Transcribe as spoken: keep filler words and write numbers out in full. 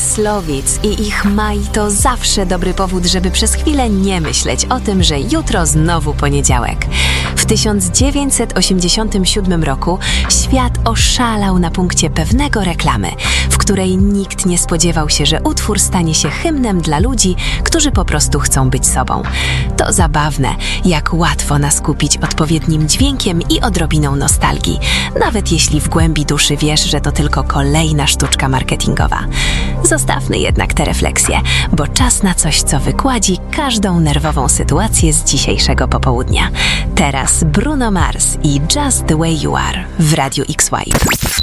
Myslowic i ich maj to zawsze dobry powód, żeby przez chwilę nie myśleć o tym, że jutro znowu poniedziałek. W tysiąc dziewięćset osiemdziesiątym siódmym roku świat oszalał na punkcie pewnego reklamy, w której nikt nie spodziewał się, że utwór stanie się hymnem dla ludzi, którzy po prostu chcą być sobą. To zabawne, jak łatwo nas kupić odpowiednim dźwiękiem i odrobiną nostalgii, nawet jeśli w głębi duszy wiesz, że to tylko kolejna sztuczka marketingowa. Zostawmy jednak te refleksje, bo czas na coś, co wykładzi każdą nerwową sytuację z dzisiejszego popołudnia. Teraz Bruno Mars i Just the Way You Are w Radiu X Y.